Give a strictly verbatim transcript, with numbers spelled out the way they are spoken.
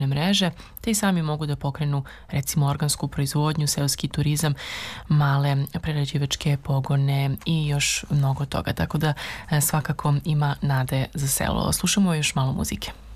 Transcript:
mreže, te i sami mogu da pokrenu recimo organsku proizvodnju, seoski turizam, male prerađivačke pogone i još mnogo toga. Tako da svakako ima nade za selo. Slušamo još malo muzike.